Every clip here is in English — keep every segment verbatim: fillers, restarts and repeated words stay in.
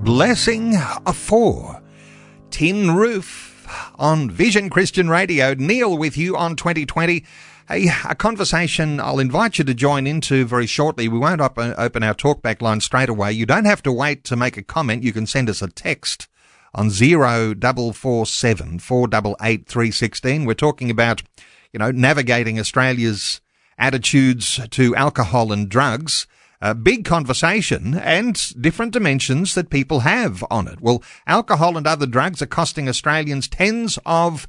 Blessing for Tin Roof on Vision Christian Radio. Neil with you on twenty twenty. Hey, a conversation I'll invite you to join into very shortly. We won't op- open our talkback line straight away. You don't have to wait to make a comment. You can send us a text on zero four four seven, four eight eight, three one six. We're talking about, you know, navigating Australia's attitudes to alcohol and drugs. A big conversation and different dimensions that people have on it. Well, alcohol and other drugs are costing Australians tens of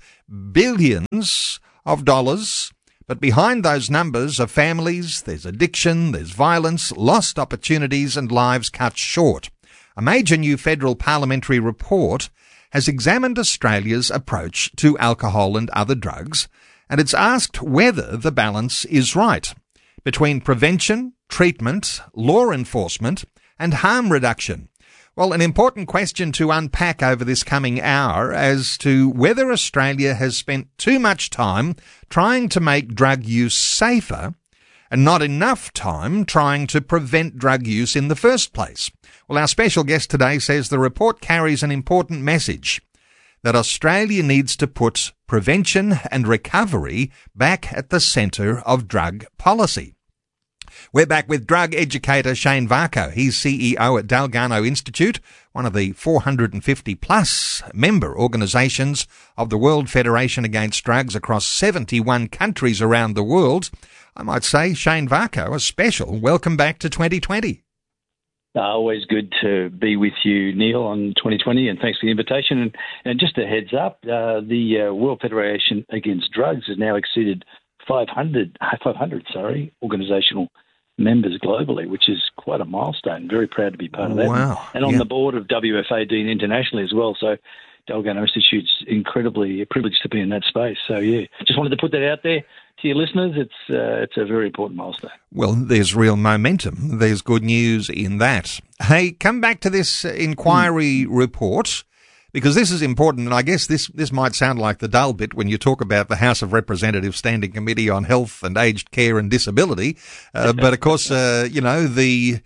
billions of dollars. But behind those numbers are families, there's addiction, there's violence, lost opportunities and lives cut short. A major new federal parliamentary report has examined Australia's approach to alcohol and other drugs, and it's asked whether the balance is right between prevention, treatment, law enforcement and harm reduction. Well, an important question to unpack over this coming hour as to whether Australia has spent too much time trying to make drug use safer and not enough time trying to prevent drug use in the first place. Well, our special guest today says the report carries an important message that Australia needs to put prevention and recovery back at the centre of drug policy. We're back with drug educator Shane Varcoe. He's C E O at Dalgarno Institute, one of the four hundred fifty plus member organisations of the World Federation Against Drugs across seventy-one countries around the world. I might say, Shane Varcoe, a special welcome back to twenty twenty. Uh, always good to be with you, Neil, on twenty twenty, and thanks for the invitation. And, and just a heads up, uh, the uh, World Federation Against Drugs has now exceeded five hundred, five hundred sorry, organisational members globally, which is quite a milestone. Very proud to be part of that. Wow. And on yeah. the board of W F A D internationally as well. So Dalgarno Institute's incredibly privileged to be in that space. So, yeah, just wanted to put that out there to your listeners. It's uh, it's a very important milestone. Well, there's real momentum. There's good news in that. Hey, come back to this inquiry mm. report, because this is important, and I guess this, this might sound like the dull bit when you talk about the House of Representatives Standing Committee on Health and Aged Care and Disability. Uh, but, of course, uh, you know, the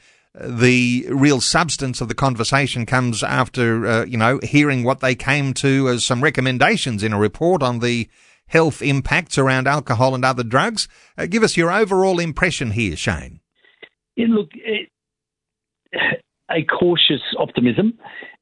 the real substance of the conversation comes after, uh, you know, hearing what they came to as some recommendations in a report on the health impacts around alcohol and other drugs. Uh, give us your overall impression here, Shane. Yeah, look, it, a cautious optimism.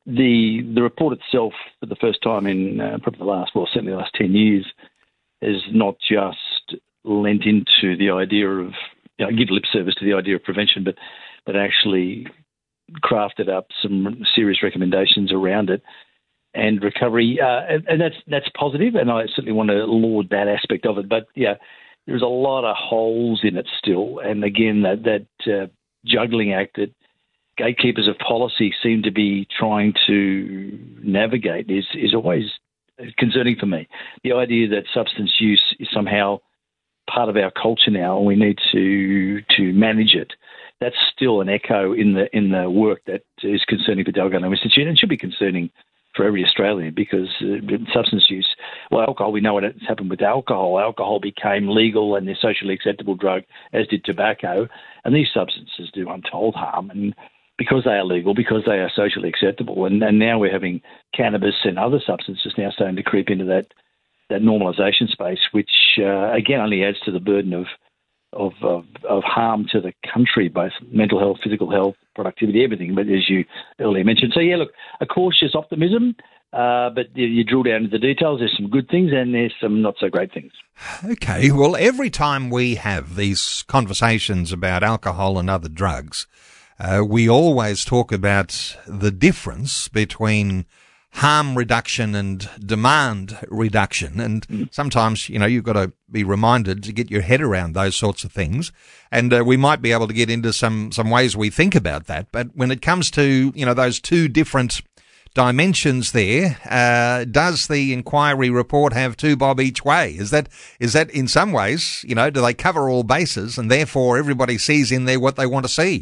The the report itself, for the first time in uh, probably the last, well, certainly the last ten years, has not just lent into the idea of, you know, give lip service to the idea of prevention, but but actually crafted up some serious recommendations around it and recovery, uh, and, and that's that's positive, and I certainly want to laud that aspect of it. But yeah, there's a lot of holes in it still, and again, that that uh, juggling act that gatekeepers of policy seem to be trying to navigate is, is always concerning for me. The idea that substance use is somehow part of our culture now and we need to to manage it, that's still an echo in the in the work that is concerning for Dalgarno Institute and should be concerning for every Australian, because uh, substance use, well, alcohol, we know what has happened with alcohol. Alcohol became legal and a socially acceptable drug, as did tobacco, and these substances do untold harm. And because they are legal, because they are socially acceptable. And, and now we're having cannabis and other substances now starting to creep into that that normalisation space, which, uh, again, only adds to the burden of, of, of, of harm to the country, both mental health, physical health, productivity, everything, but as you earlier mentioned. So, yeah, look, a cautious optimism, uh, but you, you drill down into the details. There's some good things and there's some not so great things. Okay, well, every time we have these conversations about alcohol and other drugs, Uh, we always talk about the difference between harm reduction and demand reduction. And mm. sometimes, you know, you've got to be reminded to get your head around those sorts of things. And uh, we might be able to get into some, some ways we think about that. But when it comes to, you know, those two different dimensions there, uh, does the inquiry report have two bob each way? Is that, is that in some ways, you know, do they cover all bases and therefore everybody sees in there what they want to see?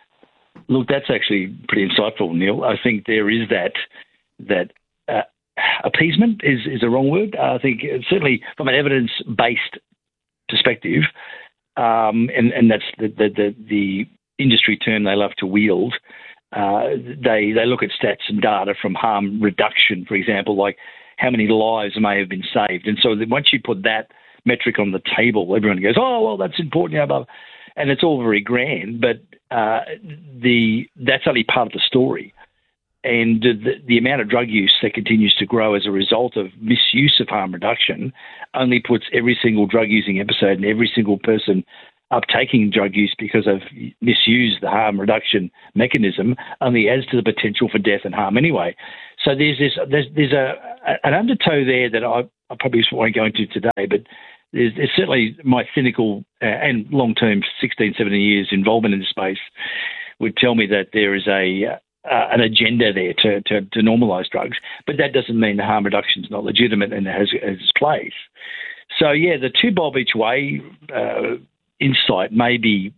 Look, that's actually pretty insightful, Neil. I think there is that that uh, appeasement is, is a wrong word. I think certainly from an evidence-based perspective, um, and, and that's the, the, the, the industry term they love to wield, uh, they they look at stats and data from harm reduction, for example, like how many lives may have been saved. And so once you put that metric on the table, everyone goes, oh, well, that's important. Yeah, blah. And it's all very grand, but uh, the that's only part of the story. And the, the amount of drug use that continues to grow as a result of misuse of harm reduction only puts every single drug-using episode and every single person uptaking drug use because of misuse the harm reduction mechanism only adds to the potential for death and harm anyway. So there's this there's there's a an undertow there that I, I probably won't go into today, but there's, there's certainly my cynical uh, and long-term sixteen, seventeen years involvement in the space would tell me that there is a uh, an agenda there to, to, to normalise drugs, but that doesn't mean the harm reduction is not legitimate and has, has its place. So yeah, the two bob each way uh, insight may be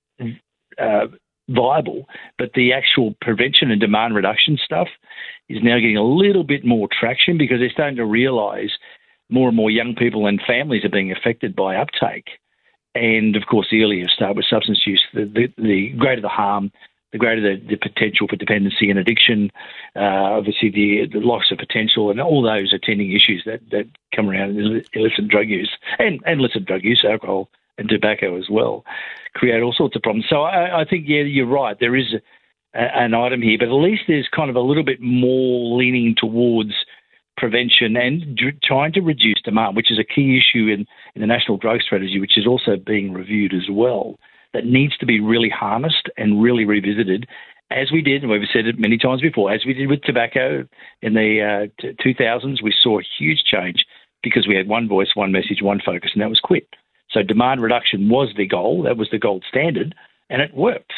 uh, viable, but the actual prevention and demand reduction stuff is now getting a little bit more traction because they're starting to realise more and more young people and families are being affected by uptake. And, of course, the earlier you start with substance use, the, the, the greater the harm, the greater the, the potential for dependency and addiction, uh, obviously the, the loss of potential and all those attending issues that, that come around illicit drug use and, and illicit drug use, alcohol and tobacco as well, create all sorts of problems. So I, I think, yeah, you're right. There is a, a, an item here, but at least there's kind of a little bit more leaning towards prevention and d- trying to reduce demand, which is a key issue in, in the National Drug Strategy, which is also being reviewed as well, that needs to be really harnessed and really revisited, as we did, and we've said it many times before, as we did with tobacco in the uh, two thousands, we saw a huge change because we had one voice, one message, one focus, and that was quit. So demand reduction was the goal. That was the gold standard, and it worked.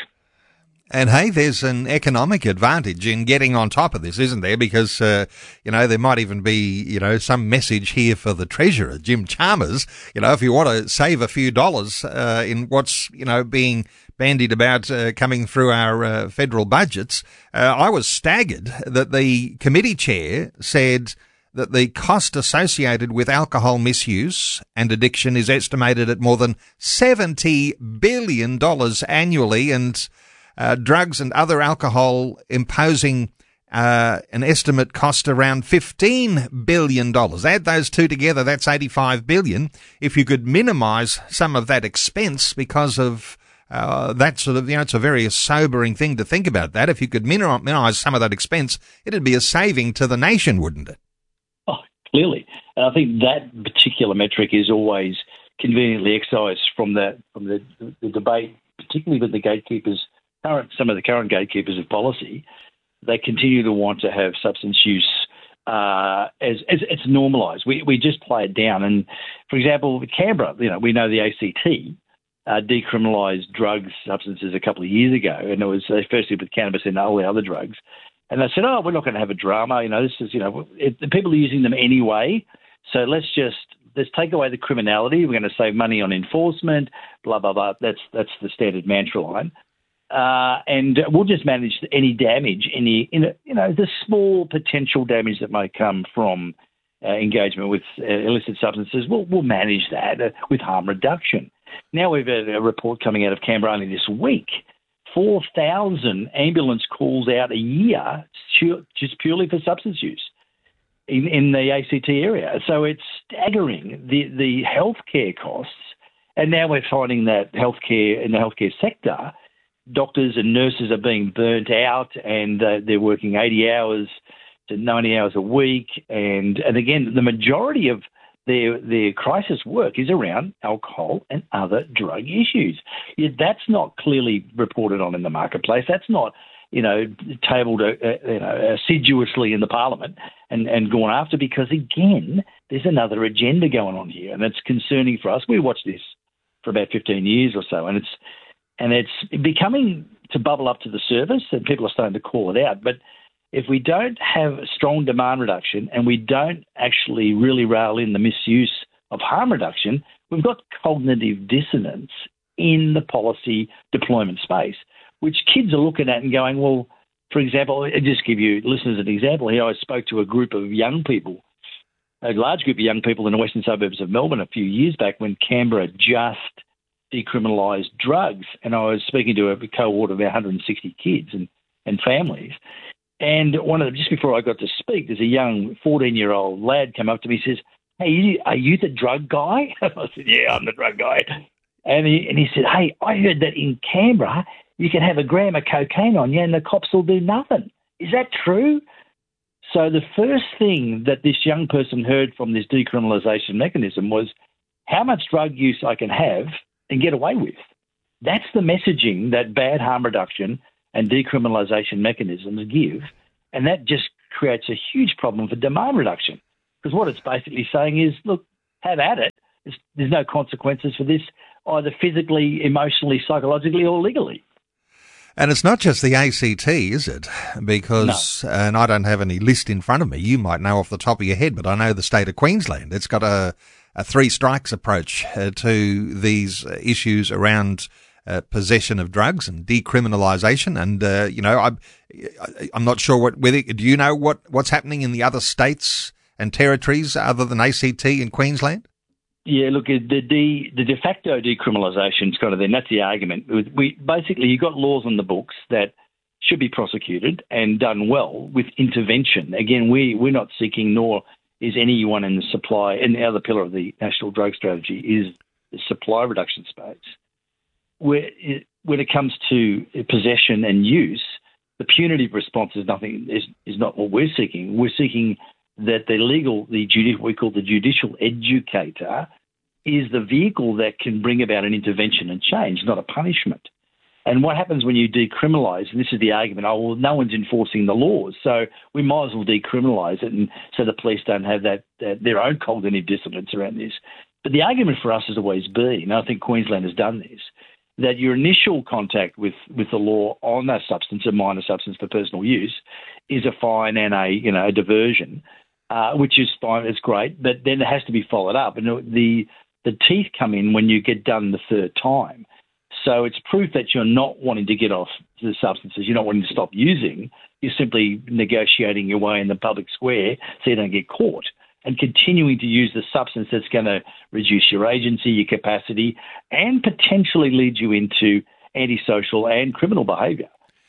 And hey, there's an economic advantage in getting on top of this, isn't there? Because, uh, you know, there might even be, you know, some message here for the Treasurer, Jim Chalmers. You know, if you want to save a few dollars uh, in what's, you know, being bandied about uh, coming through our uh, federal budgets, uh, I was staggered that the committee chair said that the cost associated with alcohol misuse and addiction is estimated at more than seventy billion dollars annually, and Uh, drugs and other alcohol imposing uh, an estimate cost around fifteen billion dollars. Add those two together, that's eighty-five billion dollars. If you could minimise some of that expense because of uh, that sort of, you know, it's a very sobering thing to think about that. If you could minimise some of that expense, it'd be a saving to the nation, wouldn't it? Oh, clearly. And I think that particular metric is always conveniently excised from the, from the, the debate, particularly with the gatekeepers. Current, some of the current gatekeepers of policy, they continue to want to have substance use uh, as, as it's normalised. We we just play it down. And for example, with Canberra, you know, we know the A C T uh, decriminalised drugs, substances a couple of years ago, and it was uh, firstly with cannabis and all the other drugs. And they said, oh, we're not going to have a drama. You know, this is, you know, it, the people are using them anyway. So let's just let's take away the criminality. We're going to save money on enforcement. Blah blah blah. That's that's the standard mantra line. Uh, and we'll just manage any damage, any, you know, the small potential damage that may come from uh, engagement with uh, illicit substances. We'll, we'll manage that uh, with harm reduction. Now we've had a report coming out of Canberra only this week, four thousand ambulance calls out a year just purely for substance use in, in the A C T area. So it's staggering, the, the healthcare costs. And now we're finding that healthcare in the healthcare sector, doctors and nurses are being burnt out, and uh, they're working eighty hours to ninety hours a week. And, and again, the majority of their their crisis work is around alcohol and other drug issues. Yet that's not clearly reported on in the marketplace. That's not, you know, tabled uh, you know, assiduously in the parliament and, and gone after, because, again, there's another agenda going on here, and it's concerning for us. We watched this for about fifteen years or so, and it's And it's becoming to bubble up to the surface, and people are starting to call it out. But if we don't have strong demand reduction and we don't actually really rail in the misuse of harm reduction, we've got cognitive dissonance in the policy deployment space, which kids are looking at and going, well, for example, I'll just give you listeners an example here. I spoke to a group of young people, a large group of young people in the western suburbs of Melbourne a few years back when Canberra just decriminalised drugs, and I was speaking to a cohort of about one hundred sixty kids, and and families. And one of them, just before I got to speak, there's a young fourteen-year-old lad come up to me and says, "Hey, are you the drug guy?" I said, "Yeah, I'm the drug guy." And he, and he said, "Hey, I heard that in Canberra you can have a gram of cocaine on you and the cops will do nothing. Is that true?" So the first thing that this young person heard from this decriminalisation mechanism was how much drug use I can have and get away with. That's the messaging that bad harm reduction and decriminalisation mechanisms give, and that just creates a huge problem for demand reduction, because what it's basically saying is, look, have at it. There's, there's no consequences for this, either physically, emotionally, psychologically, or legally. And it's not just the A C T, is it? Because, no. And I don't have any list in front of me. You might know off the top of your head, but I know the state of Queensland. It's got a, a three strikes approach uh, to these issues around uh, possession of drugs and decriminalisation. And, uh, you know, I'm, I'm not sure what, whether, do you know what, what's happening in the other states and territories other than A C T in Queensland? Yeah, look, the de, the de facto decriminalisation is kind of there, and that's the argument. We basically, you've got laws on the books that should be prosecuted and done well with intervention. Again, we, we're not seeking, nor is anyone in the supply, and the other pillar of the National Drug Strategy is the supply reduction space. Where it, when it comes to possession and use, the punitive response is nothing, is, is not what we're seeking. We're seeking that the legal, the judicial, we call the judicial educator, is the vehicle that can bring about an intervention and change, not a punishment. And what happens when you decriminalise, and this is the argument, oh, well, no one's enforcing the laws, so we might as well decriminalise it, and so the police don't have that, that their own cognitive dissonance around this. But the argument for us has always been, and I think Queensland has done this, that your initial contact with, with the law on a substance, a minor substance for personal use, is a fine and a, you know, a diversion. Uh, which is fine, it's great, but then it has to be followed up. And the the teeth come in when you get done the third time. So it's proof that you're not wanting to get off the substances, you're not wanting to stop using, you're simply negotiating your way in the public square so you don't get caught, and continuing to use the substance that's going to reduce your agency, your capacity, and potentially lead you into antisocial and criminal behaviour.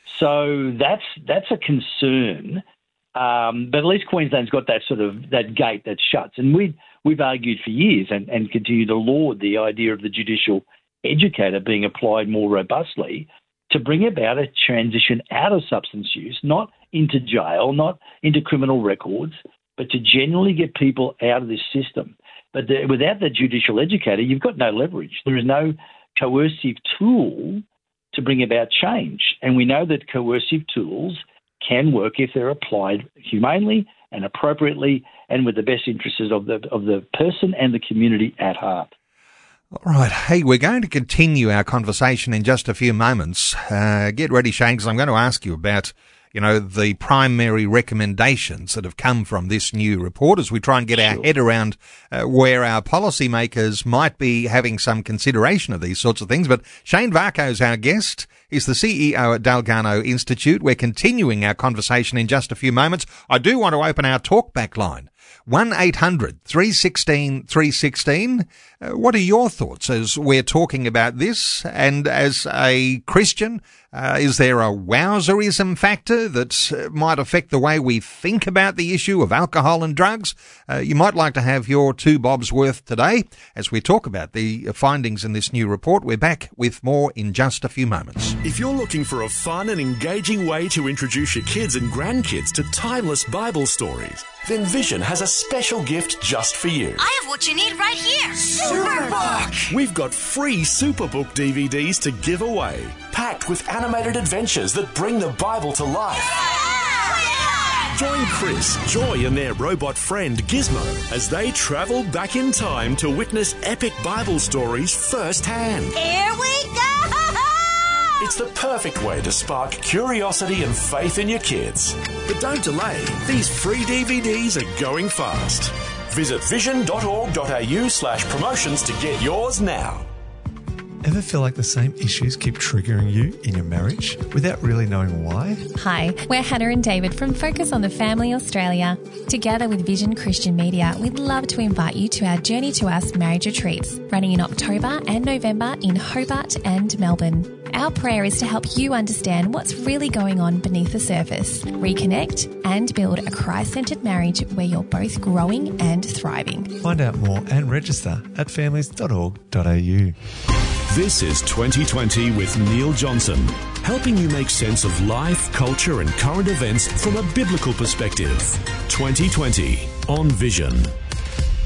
So that's that's a concern. Um, but at least Queensland's got that sort of that gate that shuts. And we, we've argued for years and, and continue to laud the idea of the judicial educator being applied more robustly to bring about a transition out of substance use, not into jail, not into criminal records, but to genuinely get people out of this system. But the, without the judicial educator, you've got no leverage. There is no coercive tool to bring about change. And we know that coercive tools can work if they're applied humanely and appropriately and with the best interests of the of the person and the community at heart. All right. Hey, we're going to continue our conversation in just a few moments. Uh, get ready, Shane, because I'm going to ask you about, you know, the primary recommendations that have come from this new report as we try and get sure. our head around uh, where our policymakers might be having some consideration of these sorts of things. But Shane Varcoe is our guest. He's the C E O at Dalgarno Institute. We're continuing our conversation in just a few moments. I do want to open our talkback line. one eight hundred three one six three one six. Uh, what are your thoughts as we're talking about this? And as a Christian, uh, is there a wowserism factor that uh, might affect the way we think about the issue of alcohol and drugs? Uh, you might like to have your two bobs worth today as we talk about the findings in this new report. We're back with more in just a few moments. If you're looking for a fun and engaging way to introduce your kids and grandkids to timeless Bible stories, then Vision has a special gift just for you. I have what you need right here. Superbook! We've got free Superbook D V Ds to give away, packed with animated adventures that bring the Bible to life. Yeah! Join Chris, Joy and their robot friend Gizmo as they travel back in time to witness epic Bible stories firsthand. Here we go! It's the perfect way to spark curiosity and faith in your kids. But don't delay. These free D V Ds are going fast. Visit vision.org.au slash promotions to get yours now. Ever feel like the same issues keep triggering you in your marriage without really knowing why? Hi, we're Hannah and David from Focus on the Family Australia. Together with Vision Christian Media, we'd love to invite you to our Journey to Us marriage retreats, running in October and November in Hobart and Melbourne. Our prayer is to help you understand what's really going on beneath the surface, reconnect, and build a Christ-centred marriage where you're both growing and thriving. Find out more and register at families dot org dot a u. This is twenty twenty with Neil Johnson, helping you make sense of life, culture and current events from a biblical perspective. twenty twenty on Vision.